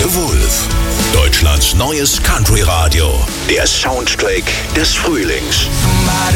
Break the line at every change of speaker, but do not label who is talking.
Wolf. Deutschlands neues Country-Radio. Der Soundtrack des Frühlings.